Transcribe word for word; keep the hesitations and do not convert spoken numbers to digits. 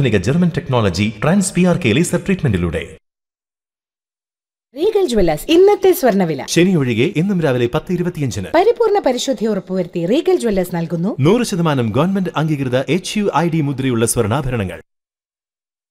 അത്യാധുനിക German technology trans P R K laser ട്രീറ്റ്മെന്റിലൂടെ. Regal Jewellers ഇന്നത്തെ സ്വർണ്ണവില. ശനി ഒഴികെ ഇന്നും രാവിലെ പത്ത് ഇരുപത്തിയഞ്ചിന് പരിപൂർണ പരിശുദ്ധി ഉറപ്പുവരുത്തി റീഗൽ ജ്വല്ലേഴ്സ് നൽകുന്നു നൂറ് ശതമാനം ഗവൺമെന്റ് അംഗീകൃത എച്ച് യു ഐ ഡി മുദ്രയുള്ള സ്വർണ്ണാഭരണങ്ങൾ.